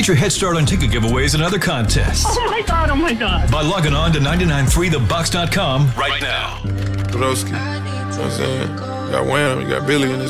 Get your head start on ticket giveaways and other contests. Oh my God, oh my God. By logging on to 993thebox.com right now. Broski. You know what I'm saying? You got Wham, you got Billy in this